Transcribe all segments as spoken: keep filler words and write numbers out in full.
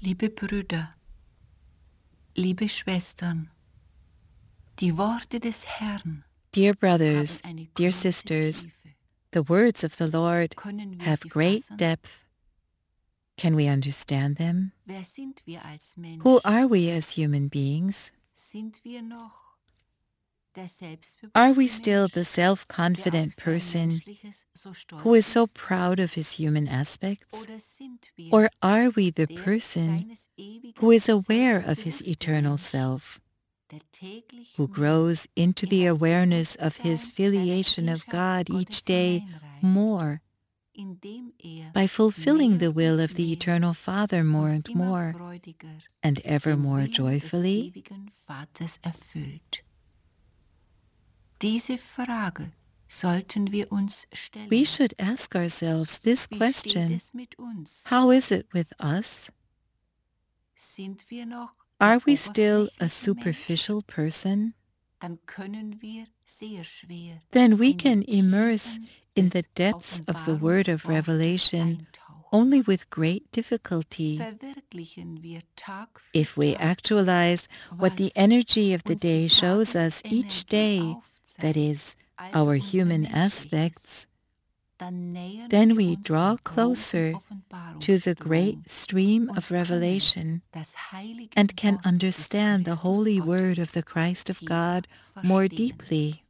Liebe Brüder, liebe Schwestern, die Worte des Herrn Dear haben brothers, eine dear große sisters, Tiefe. the words of the Lord Können wir have sie great fassen? depth. Can we understand them? Wer sind wir als Mensch? Who are we as human beings? Sind wir noch der selbstbewusste Are we still Mensch, the der self-confident auf sein person Menschliches so stolz who is so ist? proud of his human aspects? Oder sind wir Or are we the der person seines ewigen who is aware of his selbstbewussten eternal Mensch, self, der täglich who mehr grows into in the das awareness of his Bewusstsein filiation seiner of Kindschaft God each Gottes day hineinreift, more indem er by fulfilling the mehr will und of the mehr eternal Father more und and immer more, freudiger and ever den more Willen des joyfully? ewigen Vaters erfüllt. Diese Frage sollten wir uns stellen. We should ask ourselves this Wie steht question: es mit uns? how is it with us? Sind wir noch Are der we still a oberflächliche superficial person? Mensch? Dann können wir sehr schwer Then we in can die immerse Tiefen in des the depths of the word of Offenbarungswortes revelation eintauchen. only with great difficulty. Verwirklichen wir Tag für If we Tag, actualize what the was energy of the uns die day shows us each day, that Tagesenergie is, aufzeigt, our also unser human Menschliches, aspects, dann nähern then wir we uns draw dem großen closer to the great Offenbarungsstrom stream und of können revelation das heilige and can Wort des understand the Christus holy word Gottes of the Christ of tiefer God more verstehen. deeply.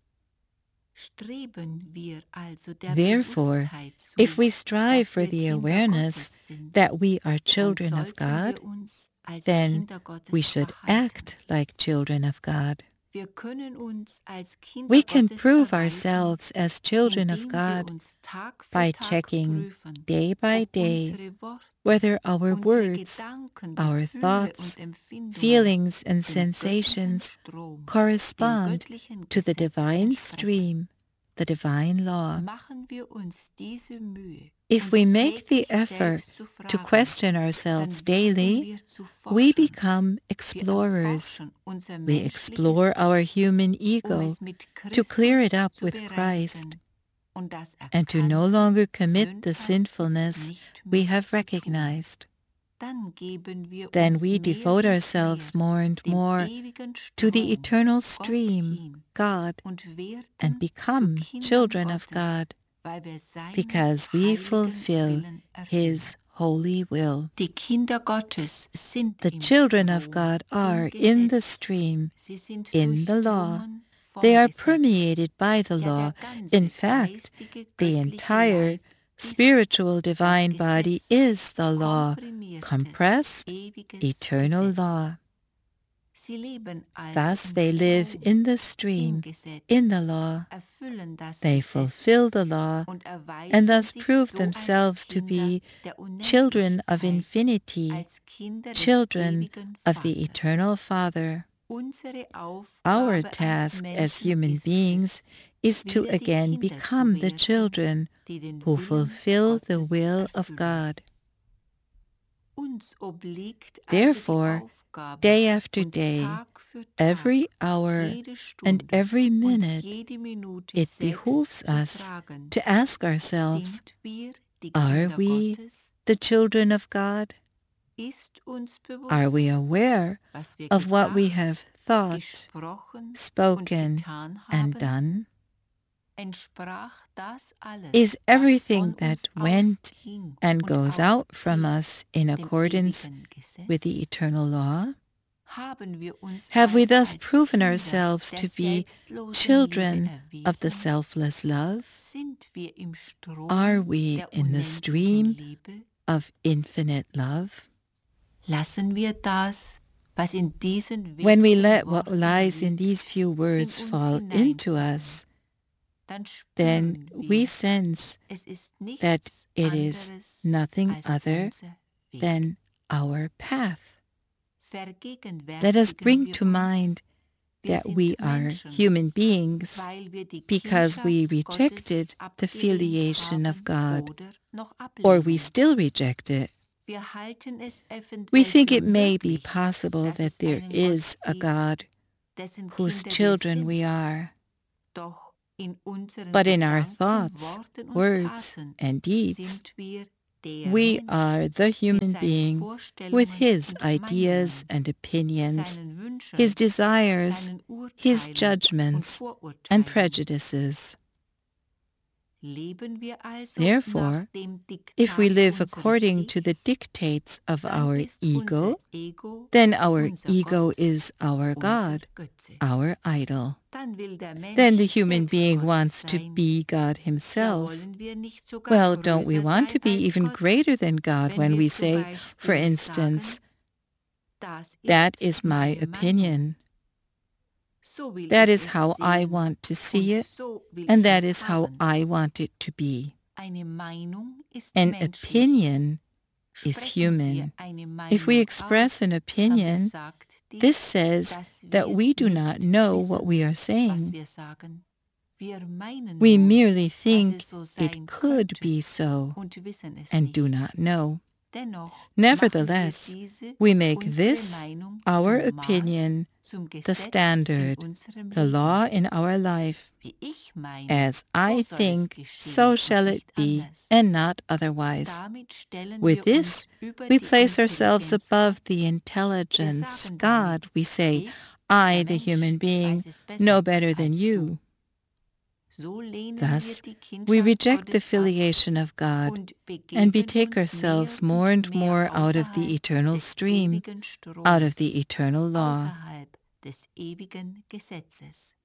Streben wir also der Therefore, Bewusstheit zu, if we strive dass for wir the Kinder awareness Gottes sind, that we are dann children of sollten God, wir uns als then Kinder Gottes we should verhalten. act like children of God. Wir können uns als Kinder We can Gottes prove erweisen, ourselves as children of indem wir God uns Tag für by Tag checking prüfen, day by ob day unsere Worte, whether our unsere words, Gedanken, our Gefühle thoughts, und Empfindungen feelings, and dem göttlichen sensations Strom, dem correspond göttlichen to the Gesetz divine entsprechen. stream, the divine law. Machen wir uns diese Mühe, If uns we make the täglich effort selbst zu to fragen, question dann ourselves werden daily, wir zu we Forschern. become Wir explorers. erforschen unser We menschliches explore our Ich, human um ego es mit to clear it Christus up zu with Christ bereinigen und das and to no longer commit the Erkannte sinfulness nicht we mehr have zu tun. recognized. Dann geben wir Then uns we mehr devote und ourselves mehr more and dem more ewigen to the Strom, eternal Gott stream, hin, God, und werden and zu become Kindern children of Gottes, God, weil wir seinen because we heiligen fulfill Willen erfüllen. His holy will. Die Kinder Gottes sind The im children of Strom, God are im in the Gesetz. stream, Sie sind in the law. durchdrungen vom They are Gesetz. permeated by the Ja, law. der ganze In fact, geistige, the göttliche entire Leib ist spiritual das divine body Gesetz, is the law, komprimiertes, compressed, ewiges eternal Gesetz. law. Sie leben also Thus im they live Strom, in the im stream, Gesetz, in the law. erfüllen das They Gesetz fulfill the law und erweisen and thus sich prove so themselves als to Kinder be der children of Unendlichkeit, infinity, als Kinder des children ewigen of the Vaters. eternal Father. Unsere Our Aufgabe als task as Menschen human ist beings es, is to wieder die again Kinder zu become the werden, children die den who Willen fulfill the Gottes will of erfüllen. God. Uns obliegt also die Therefore, Aufgabe, day after uns day, Tag für Tag, every hour jede and Stunde every und minute, jede Minute it selbst behooves zu us fragen, to ask ourselves, sind wir die are Kinder we Gottes? the children of God? Ist uns bewusst, Are we aware was wir of what we gedacht, have thought, gesprochen und spoken, getan and haben? done? Entsprach das alles, Is was everything von that uns went ausging and und goes out from ausgeht, us in dem accordance ewigen Gesetz? with the eternal law? Haben wir uns Have we also thus als proven Kinder ourselves der to be selbstlosen children Liebe of the erwiesen? selfless love? Sind wir im Strom Are we der in the unendlichen stream Liebe? of infinite love? Lassen wir das, was in diesen When we wenigen let what Worten lies in liegt, these few in words uns fall into hineinfallen, us, dann then spüren we wir, sense es ist that nichts it is anderes nothing als other unser Weg. than our path. Vergegenwärtigen Let us bring wir to uns, mind wir that sind we are Menschen, human beings weil wir die because we Kindschaft Gottes rejected the abgelehnt filiation of haben God, oder noch or we ablehnen. still reject it. Wir halten es We eventuell think für it may be möglich, possible dass that es there einen is Gott a gibt, God dessen whose Kinder wir children sind. we are, Doch in unseren but in our Gedanken, thoughts, Worten und words, Taten and deeds, sind wir Der We Mensch are the mit human seinen being Vorstellungen with his und ideas Meinungen, and opinions, seinen Wünschen, his desires, seinen his Urteilen und judgments, and Vorurteilen. prejudices. Leben wir also Therefore, nach dem if we Diktat live unseres according to the Ichs, dictates of dann our ist ego, unser Ego then our unser ego Gott, is our unser God, Götze. our idol. Dann will der Mensch Then the human selbst being Gott wants to sein. be God Ja, himself. wollen wir nicht sogar Well, don't we größer want to sein be als even Gott, greater than God wenn when wir we zum say, for Beispiel instance, sagen, das that ist is my meine Meinung, opinion, so will that ich is es how I sehen want to und see it, so will and ich that es is how haben. I want it to be? Eine Meinung ist An menschlich. opinion is Sprechen wir human. eine If we Meinung express aus, an dann opinion, besagt dies, this says dass that wir we do nicht not know what wissen, we are was saying. wir sagen. Wir meinen We nur, merely dass think es so it sein could könnte be so und wissen es and do nicht. not know. Dennoch Nevertheless, machen wir diese we make unsere this, Meinung our zum Maß, opinion, zum the Gesetz standard, in unserem the Leben. law in our life. Wie ich meine, As I so soll es think, geschehen so und shall it nicht be, anders. and not otherwise. Damit stellen With wir this, uns über we die place ourselves Intelligenz above Gottes. the Wir intelligence sagen God. damit, We say, ich, I, der the human Mensch, being, weiß es know besser better than als du. you. So lehnen wir Thus, die we Kindschaft reject the Gottes ab filiation of God und and begeben betake uns mehr ourselves more und and mehr more out of the außerhalb eternal des stream, ewigen out of Stroms, the eternal law. außerhalb des ewigen Gesetzes.